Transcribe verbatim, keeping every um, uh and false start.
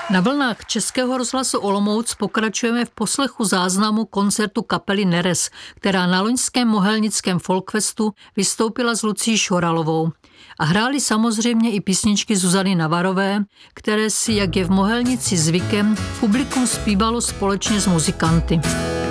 Na vlnách Českého rozhlasu Olomouc pokračujeme v poslechu záznamu koncertu kapely Neres, která na loňském mohelnickém folkfestu vystoupila s Lucí Šoralovou. A hráli samozřejmě i písničky Zuzany Navarové, které si, jak je v Mohelnici zvykem, publikum zpívalo společně s muzikanty.